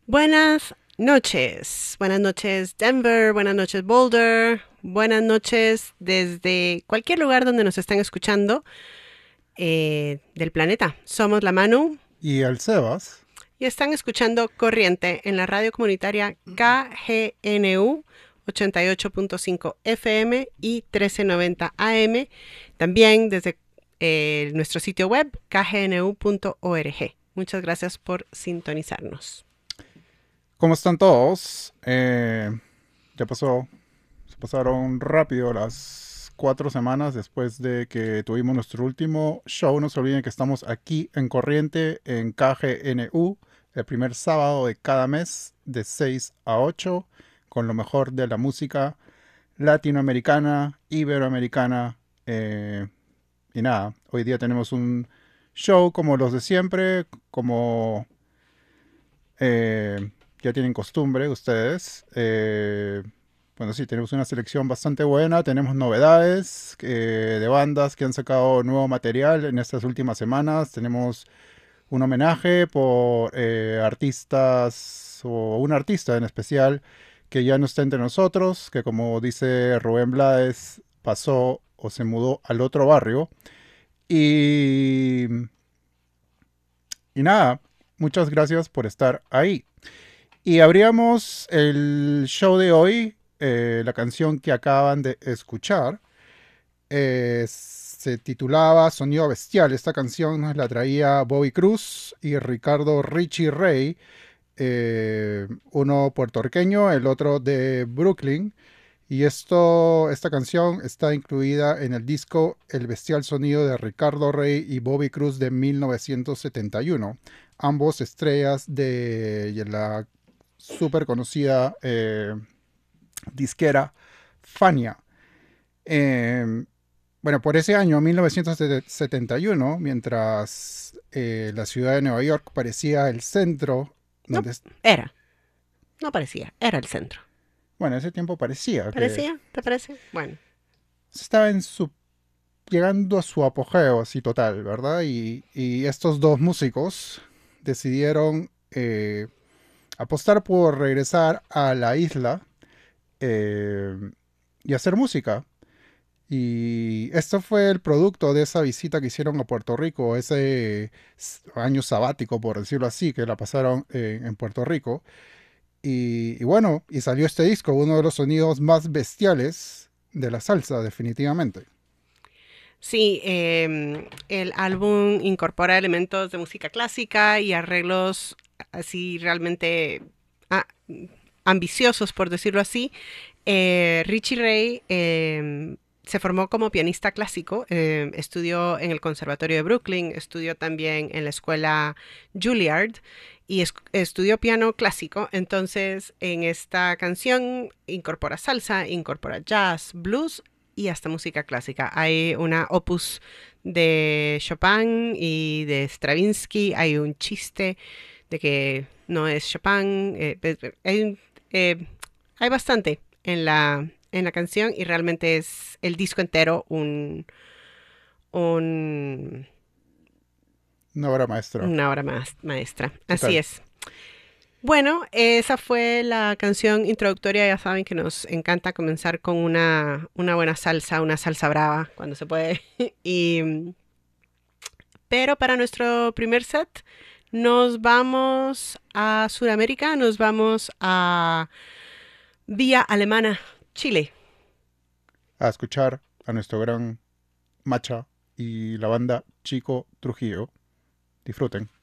Buenas noches Denver, buenas noches Boulder, buenas noches desde cualquier lugar donde nos estén escuchando del planeta. Somos la Manu Y al Sebas, y están escuchando Corriente en la radio comunitaria KGNU 88.5 FM y 1390 AM, también desde nuestro sitio web kgnu.org. Muchas gracias por sintonizarnos. ¿cómo están todos? Ya pasó, se pasaron rápido las 4 semanas después de que tuvimos nuestro último show. No se olviden que estamos aquí en Corriente, en KGNU, el primer sábado de cada mes, de 6 a 8, con lo mejor de la música latinoamericana, iberoamericana. Y nada, hoy día tenemos un show como los de siempre, como ya tienen costumbre ustedes. Bueno, sí, tenemos una selección bastante buena, tenemos novedades de bandas que han sacado nuevo material en estas últimas semanas. Tenemos un homenaje por artistas o un artista en especial que ya no está entre nosotros, que como dice Rubén Blades, pasó o se mudó al otro barrio. Y, y nada, muchas gracias por estar ahí. Y abríamos el show de hoy, la canción que acaban de escuchar. Se titulaba Sonido Bestial. Esta canción nos la traía Bobby Cruz y Ricardo Richie Ray, uno puertorriqueño, el otro de Brooklyn. Y esta canción está incluida en el disco El Bestial Sonido de Ricardo Rey y Bobby Cruz de 1971, ambos estrellas de la súper conocida disquera Fania. Eh, bueno, por ese año, 1971, mientras la ciudad de Nueva York parecía el centro, No, donde, era, no parecía, era el centro. bueno, ese tiempo parecía que ¿Parecía? ¿Te parece? Bueno. se estaba llegando a su apogeo así total, ¿verdad? Y estos dos músicos decidieron apostar por regresar a la isla eh, y hacer música. Y esto fue el producto de esa visita que hicieron a Puerto Rico, ese año sabático, por decirlo así, que la pasaron en Puerto Rico. Y bueno, y salió este disco, uno de los sonidos más bestiales de la salsa, definitivamente. Sí, el álbum incorpora elementos de música clásica y arreglos así realmente ah, ambiciosos, por decirlo así. Richie Ray se formó como pianista clásico, estudió en el Conservatorio de Brooklyn, estudió también en la escuela Juilliard y estudió piano clásico. Entonces, en esta canción incorpora salsa, incorpora jazz, blues y hasta música clásica. Hay una opus de Chopin y de Stravinsky, hay un chiste de que no es Chopin, eh, hay bastante en la canción y realmente es el disco entero un Una obra maestra, una obra maestra. Así total. es. Bueno, esa fue la canción introductoria. Ya saben que nos encanta comenzar con una buena salsa, una salsa brava cuando se puede. y, pero para nuestro primer set nos vamos a Sudamérica, nos vamos a Vía Alemana, Chile. A escuchar a nuestro gran Macha y la banda Chico Trujillo. Disfruten.